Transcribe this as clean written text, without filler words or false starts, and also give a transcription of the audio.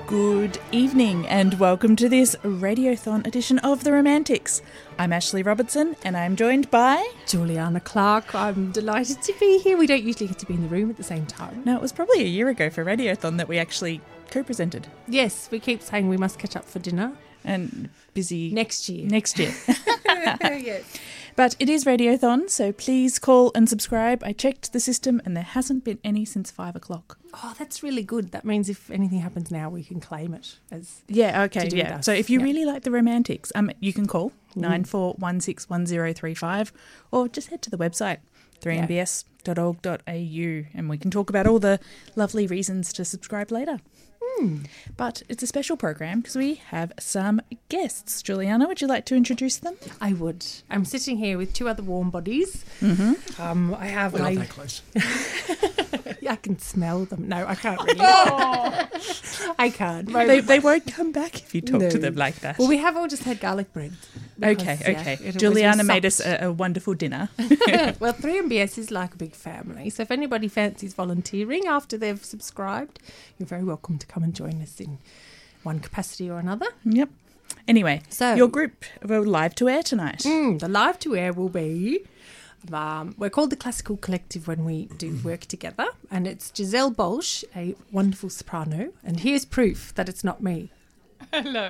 Good evening and welcome to this Radiothon edition of The Romantics. I'm Ashley Robertson and I'm joined by... Juliana Clark. I'm delighted to be here. We don't usually get to be in the room at the same time. No, it was probably a year ago for Radiothon that we actually co-presented. Yes, we keep saying we must catch up for dinner. And busy... Next year. Yes. But it is Radiothon, so please call and subscribe. I checked the system and there hasn't been any since 5 o'clock. Oh, that's really good. That means if anything happens now, we can claim it as... Yeah, okay, yeah. So if you really like the Romantics, you can call 94161035 or just head to the website 3mbs.org.au and we can talk about all the lovely reasons to subscribe later. But it's a special program because we have some guests. Juliana, would you like to introduce them? I would. I'm sitting here with two other warm bodies. Mm-hmm. I have We're not that close. I can smell them. No, I can't really. I can't. They won't come back if you talk to them like that. Well, we have all just had garlic bread. Okay. Juliana made us a wonderful dinner. Well, 3MBS is like a big family. So if anybody fancies volunteering after they've subscribed, you're very welcome to come and join us in one capacity or another. Yep. Anyway, so your group will live to air tonight. The live to air will be... we're called the Classical Collective when we do work together, and it's Giselle Bolsch, a wonderful soprano, and here's proof that it's not me. Hello.